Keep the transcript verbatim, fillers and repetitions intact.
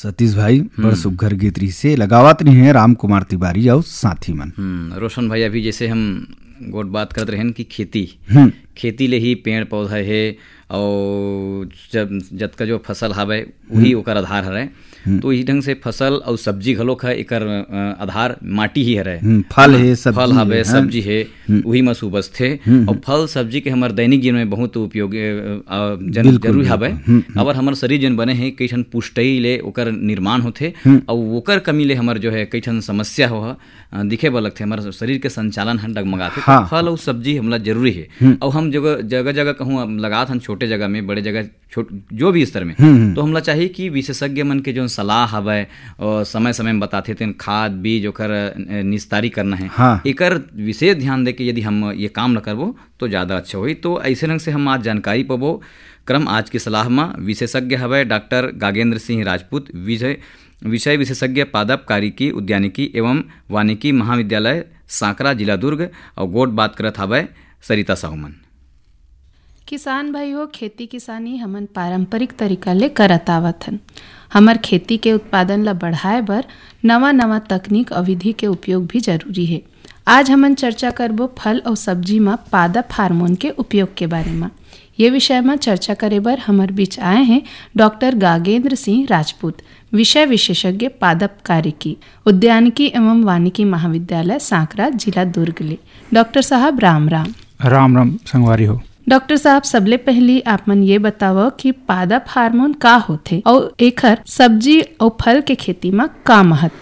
सतीश भाई बड़ सुघर गीतरी से लगावत नहीं है राम कुमार तिवारी और साथी मन। रोशन भाई, अभी जैसे हम गोट बात करते रहन कि खेती खेती ले ही पेड़ पौधा है और जब जत का जो फसल हवे वही ओकर आधार हरे, तो इस ढंग से फसल और सब्जी घलोक है एकर आधार माटी ही हरे। फल है, सब्जी फल हवे, सब्जी है, वही में उपजथे और फल सब्जी के हमारे दैनिक जीवन में बहुत उपयोगी जरूरी हवे। अगर हमारे शरीर जन बने हैं कईठन पुष्टि ले ओकर निर्माण होथे और ओकर कमी ले हमार जो है कईठन समस्या हो दिखे बर लगथे, हमारे शरीर के संचालन हन डगमगाथे। हाँ, फल और सब्जी हमला जरूरी है और हम जगह जगह जगह कहूँ लगात हन, छोटे जगह में बड़े जगह छोट जो भी स्तर में, तो हमला चाहिए कि विशेषज्ञ मन के जो सलाह हवे और समय समय में बताते थे खाद बीज ओकर निस्तारी करना है। हाँ। एकर विशेष ध्यान दे के यदि हम ये काम न करबो तो ज़्यादा अच्छा होई। तो ऐसे ढंग से हम आज जानकारी पाबो। क्रम आज की सलाह में विशेषज्ञ हवे डॉक्टर गागेंद्र सिंह राजपूत, विषय विषय विशेषज्ञ पादप कार्यकी उद्यानिकी एवं वानिकी महाविद्यालय सांकरा जिला दुर्ग, और गोट बात करत हवे सरिता साहुमन। किसान भाई हो, खेती किसानी हमन पारंपरिक तरीका ले करत आवत हन। हमर खेती के उत्पादन ला बढ़ाए बर नवा नवा तकनीक और विधि के उपयोग भी जरूरी है। आज हमन चर्चा करबो फल और सब्जी में पादप हार्मोन के उपयोग के बारे में। ये विषय में चर्चा करे बर हमारे बीच आए हैं डॉक्टर गागेंद्र सिंह राजपूत, विषय विशेषज्ञ पादप कार्यकी उद्यानिकी एवं वानिकी महाविद्यालय सांकरा जिला दुर्ग ले। डॉक्टर साहब राम राम। राम राम संगवारी हो। डॉक्टर साहब, सबले पहली आप मन ये बताओ कि पादप हार्मोन का होथे और एकर सब्जी और फल के खेती में का महत्व